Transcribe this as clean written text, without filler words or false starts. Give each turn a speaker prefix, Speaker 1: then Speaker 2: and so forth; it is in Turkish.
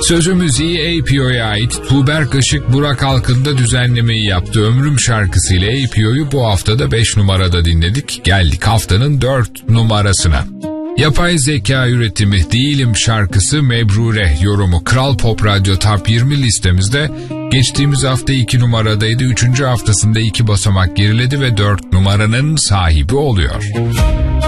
Speaker 1: Sözü müziği APO'ya ait. Tuğberk Işık Burak Alkın'da düzenlemeyi yaptı. Ömrüm şarkısıyla APO'yu bu haftada 5 numarada dinledik. Geldik haftanın 4 numarasına. Yapay zeka üretimi Değilim şarkısı Mebrure yorumu Kral Pop Radyo Top 20 listemizde geçtiğimiz hafta 2 numaradaydı. 3. haftasında 2 basamak geriledi ve 4 numaranın sahibi oluyor.